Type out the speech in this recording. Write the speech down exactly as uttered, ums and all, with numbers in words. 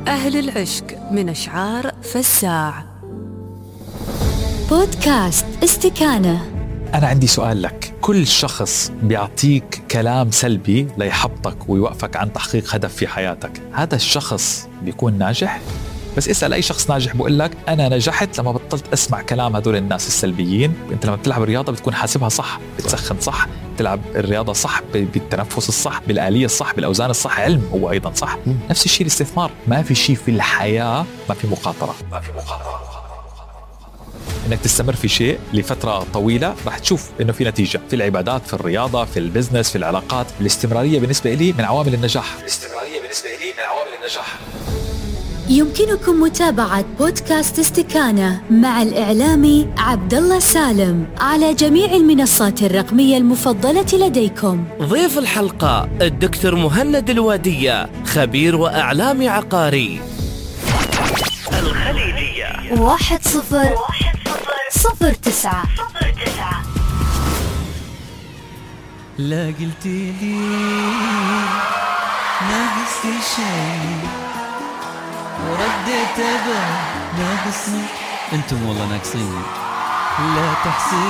أهل العشق من أشعار فساع. بودكاست استكانة. أنا عندي سؤال لك. كل شخص بيعطيك كلام سلبي ليحبطك ويوقفك عن تحقيق هدف في حياتك، هذا الشخص بيكون ناجح؟ بس اسأل أي شخص ناجح بقول لك أنا نجحت لما بطلت أسمع كلام هدول الناس السلبيين. أنت لما بتلعب الرياضة بتكون حاسبها صح، بتسخن صح، بتلعب الرياضة صح، بالتنفس الصح، بالآلية الصح، بالأوزان الصح، علم هو أيضا صح. م. نفس الشيء الاستثمار. ما في شيء في الحياة ما في مخاطرة. ما في مخاطرة. انك تستمر في شيء لفترة طويلة راح تشوف انه في نتيجة في العبادات، في الرياضة، في البزنس، في العلاقات. الاستمرارية بالنسبة لي من عوامل النجاح. الاستمرارية بالنسبة لي من عوامل النجاح. يمكنكم متابعة بودكاست استكانة مع الإعلامي عبد الله سالم على جميع المنصات الرقمية المفضلة لديكم. ضيف الحلقة الدكتور مهند الوادية، خبير وإعلامي عقاري. الخليجية واحد صفر صفر تسعة. لا قلتي لي ناقص شيء ورديت أبا ناقصني، انتم والله ناقصيني. لا تحسي